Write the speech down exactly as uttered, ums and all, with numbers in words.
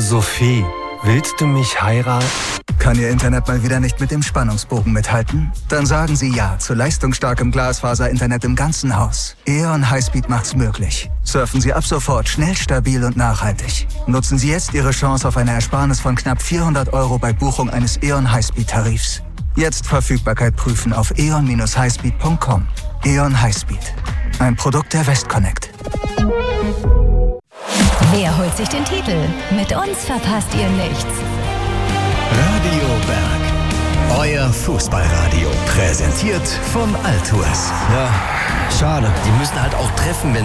Sophie, willst du mich heiraten? Kann Ihr Internet mal wieder nicht mit dem Spannungsbogen mithalten? Dann sagen Sie ja zu leistungsstarkem Glasfaser-Internet im ganzen Haus. E ON Highspeed macht's möglich. Surfen Sie ab sofort schnell, stabil und nachhaltig. Nutzen Sie jetzt Ihre Chance auf eine Ersparnis von knapp vierhundert Euro bei Buchung eines E ON Highspeed-Tarifs. Jetzt Verfügbarkeit prüfen auf e on dash highspeed punkt com. E ON Highspeed. Ein Produkt der Westconnect. Wer holt sich den Titel? Mit uns verpasst ihr nichts. Radio Berg. Euer Fußballradio. Präsentiert von Altours. Ja, schade. Die müssen halt auch treffen, wenn